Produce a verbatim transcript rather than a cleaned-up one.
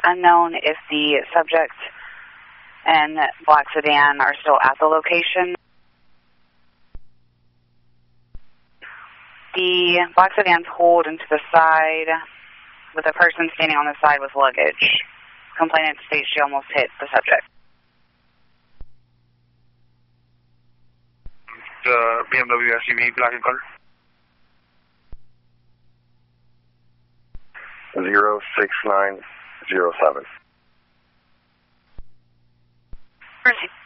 unknown if the subject and black sedan are still at the location. The black sedan pulled into the side with a person standing on the side with luggage. Complainant states she almost hit the subject. The B M W S U V black and color. Zero six nine zero seven. Mercy.